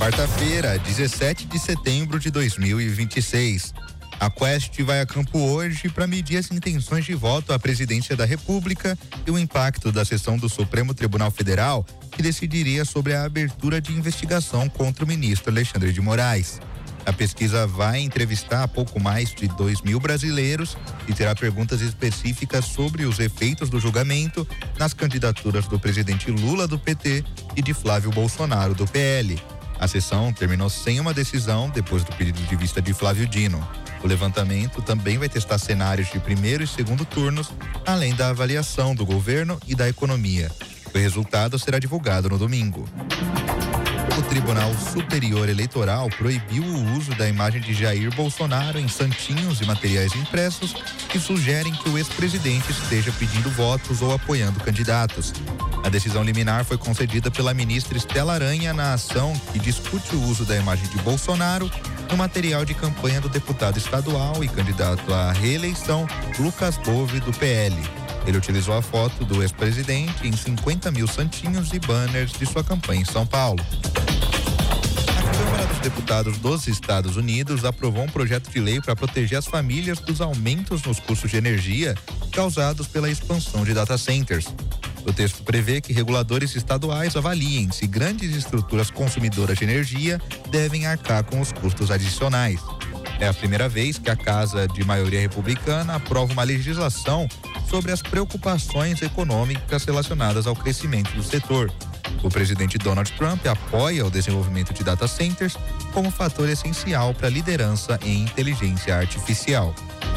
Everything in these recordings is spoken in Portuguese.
Quarta-feira, 17 de setembro de 2026. A Quest vai a campo hoje para medir as intenções de voto à presidência da República e o impacto da sessão do Supremo Tribunal Federal, que decidiria sobre a abertura de investigação contra o ministro Alexandre de Moraes. A pesquisa vai entrevistar pouco mais de 2.000 brasileiros e terá perguntas específicas sobre os efeitos do julgamento nas candidaturas do presidente Lula do PT e de Flávio Bolsonaro do PL. A sessão terminou sem uma decisão depois do pedido de vista de Flávio Dino. O levantamento também vai testar cenários de primeiro e segundo turnos, além da avaliação do governo e da economia. O resultado será divulgado no domingo. O Tribunal Superior Eleitoral proibiu o uso da imagem de Jair Bolsonaro em santinhos e materiais impressos que sugerem que o ex-presidente esteja pedindo votos ou apoiando candidatos. A decisão liminar foi concedida pela ministra Estela Aranha na ação que discute o uso da imagem de Bolsonaro no material de campanha do deputado estadual e candidato à reeleição Lucas Bove, do PL. Ele utilizou a foto do ex-presidente em 50.000 santinhos e banners de sua campanha em São Paulo. A Câmara dos Deputados dos Estados Unidos aprovou um projeto de lei para proteger as famílias dos aumentos nos custos de energia causados pela expansão de data centers. O texto prevê que reguladores estaduais avaliem se grandes estruturas consumidoras de energia devem arcar com os custos adicionais. É a primeira vez que a Casa de Maioria Republicana aprova uma legislação sobre as preocupações econômicas relacionadas ao crescimento do setor. O presidente Donald Trump apoia o desenvolvimento de data centers como fator essencial para a liderança em inteligência artificial.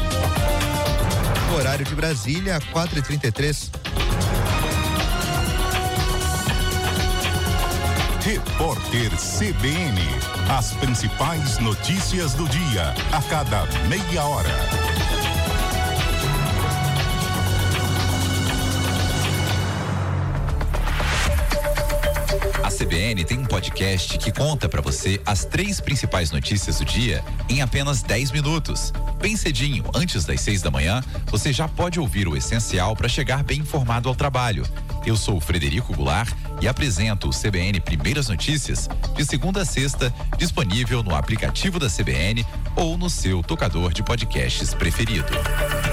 O horário de Brasília, 4h33. Repórter CBN. As principais notícias do dia, a cada meia hora. A CBN tem um podcast que conta para você as 3 principais notícias do dia em apenas 10 minutos. Bem cedinho, antes das 6 da manhã, você já pode ouvir o essencial para chegar bem informado ao trabalho. Eu sou o Frederico Goulart e apresento o CBN Primeiras Notícias de segunda a sexta, disponível no aplicativo da CBN ou no seu tocador de podcasts preferido.